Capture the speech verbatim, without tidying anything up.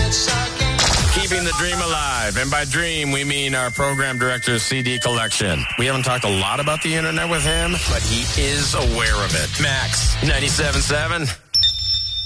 Keeping the dream alive. And by dream, we mean our program director's C D collection. We haven't talked a lot about the internet with him, but he is aware of it. Max, ninety-seven point seven.